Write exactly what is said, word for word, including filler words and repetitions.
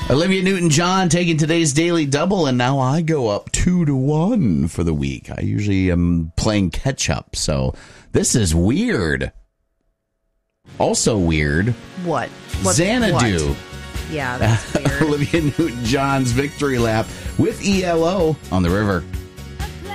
Olivia Newton-John taking today's daily double, and now I go up two to one for the week. I usually am playing catch-up, so this is weird. Also weird. What? What's, Xanadu. What? Yeah, that's weird. Olivia Newton-John's victory lap with E L O on the river.